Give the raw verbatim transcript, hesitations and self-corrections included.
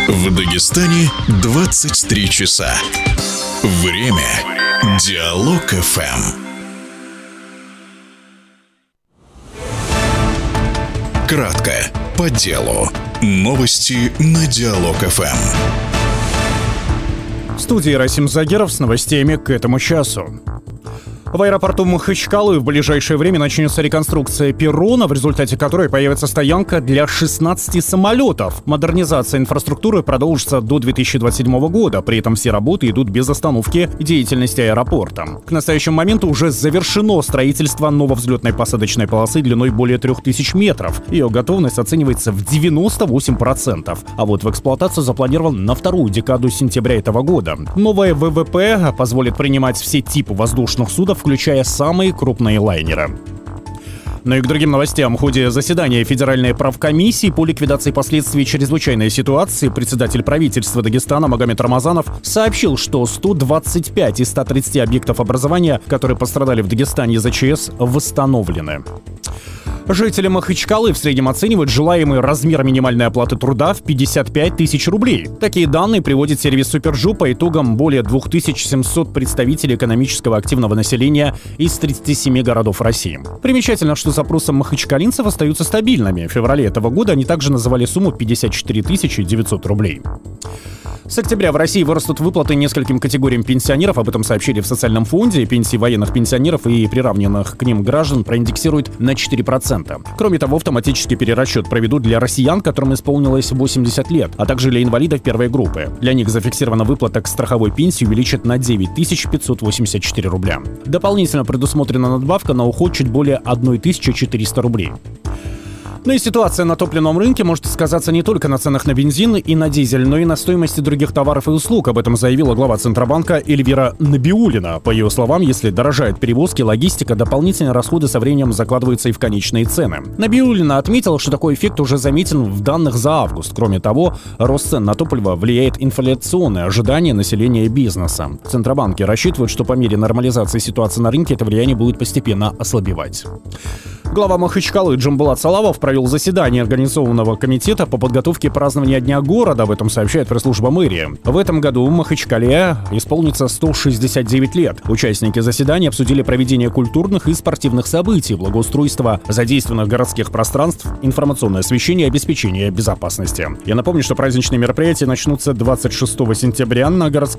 В Дагестане двадцать три часа. Время Диалог эф эм. Кратко, по делу. Новости на Диалог эф эм. В студии Расим Загиров с новостями к этому часу. В аэропорту Махачкалы в ближайшее время начнется реконструкция перрона, в результате которой появится стоянка для шестнадцати самолетов. Модернизация инфраструктуры продолжится до две тысячи двадцать седьмого года, при этом все работы идут без остановки деятельности аэропорта. К настоящему моменту уже завершено строительство нововзлетной посадочной полосы длиной более трех тысяч метров. Ее готовность оценивается в девяносто восемь процентов, а вот в эксплуатацию запланирован на вторую декаду сентября этого года. Новое вэ вэ пэ позволит принимать все типы воздушных судов, включая самые крупные лайнеры. Ну и к другим новостям. В ходе заседания Федеральной правкомиссии по ликвидации последствий чрезвычайной ситуации председатель правительства Дагестана Магомед Рамазанов сообщил, что сто двадцать пять из ста тридцати объектов образования, которые пострадали в Дагестане из-за ЧС, восстановлены. Жители Махачкалы в среднем оценивают желаемый размер минимальной оплаты труда в пятьдесят пять тысяч рублей. Такие данные приводит сервис Супержу по итогам более две тысячи семьсот представителей экономического активного населения из тридцати семи городов России. Примечательно, что запросы махачкалинцев остаются стабильными. В феврале этого года они также называли сумму пятьдесят четыре тысячи девятьсот рублей. С октября в России вырастут выплаты нескольким категориям пенсионеров. Об этом сообщили в социальном фонде. Пенсии военных пенсионеров и приравненных к ним граждан проиндексируют на четыре процента. Кроме того, автоматический перерасчет проведут для россиян, которым исполнилось восемьдесят лет, а также для инвалидов первой группы. Для них зафиксирована выплата к страховой пенсии увеличат на девять тысяч пятьсот восемьдесят четыре рубля. Дополнительно предусмотрена надбавка на уход чуть более тысяча четыреста рублей. Ну и ситуация на топливном рынке может сказаться не только на ценах на бензин и на дизель, но и на стоимости других товаров и услуг. Об этом заявила глава Центробанка Эльвира Набиуллина. По ее словам, если дорожают перевозки, логистика, дополнительные расходы со временем закладываются и в конечные цены. Набиуллина отметила, что такой эффект уже заметен в данных за август. Кроме того, рост цен на топливо влияет инфляционное ожидание населения и бизнеса. В Центробанке рассчитывают, что по мере нормализации ситуации на рынке это влияние будет постепенно ослабевать. Глава Махачкалы Джамбулат Салавов провел заседание организованного комитета по подготовке празднования Дня города. Об этом сообщает пресс-служба мэрии. В этом году в Махачкале исполнится сто шестьдесят девять лет. Участники заседания обсудили проведение культурных и спортивных событий, благоустройство задействованных городских пространств, информационное освещение и обеспечение безопасности. Я напомню, что праздничные мероприятия начнутся двадцать шестого сентября на городских